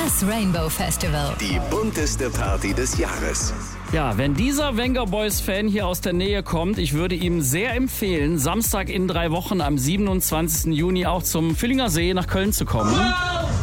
Das Rainbow Festival. Die bunteste Party des Jahres. Ja, wenn dieser Venga Boys-Fan hier aus der Nähe kommt, ich würde ihm sehr empfehlen, Samstag in 3 Wochen am 27. Juni auch zum Füllinger See nach Köln zu kommen. Wow!